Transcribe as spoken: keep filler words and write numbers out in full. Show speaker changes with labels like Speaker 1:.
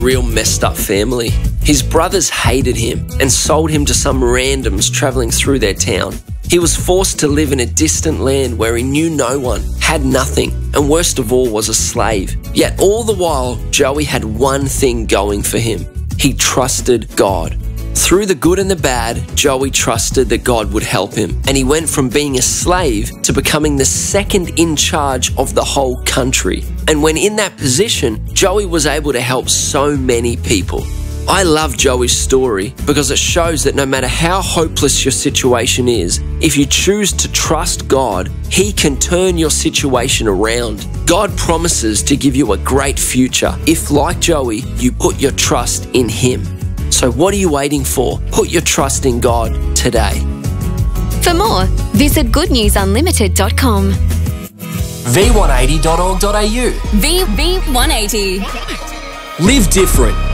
Speaker 1: real messed up family. His brothers hated him and sold him to some randoms travelling through their town. He was forced to live in a distant land where he knew no one, had nothing, and worst of all was a slave. Yet all the while, Joey had one thing going for him. He trusted God. Through the good and the bad, Joey trusted that God would help him, and he went from being a slave to becoming the second in charge of the whole country. And when in that position, Joey was able to help so many people. I love Joey's story because it shows that no matter how hopeless your situation is, if you choose to trust God, He can turn your situation around. God promises to give you a great future if, like Joey, you put your trust in Him. So what are you waiting for? Put your trust in God today.
Speaker 2: For more, visit good news unlimited dot com.
Speaker 3: v one eighty dot org dot a u.
Speaker 2: V V one eighty.
Speaker 3: Live different.